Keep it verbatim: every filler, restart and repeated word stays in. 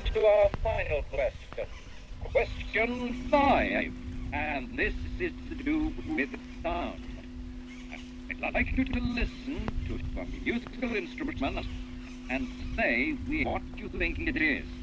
to our final question. Question five. And this is to do with sound. I'd like you to listen to a musical instrument and say what you think it is.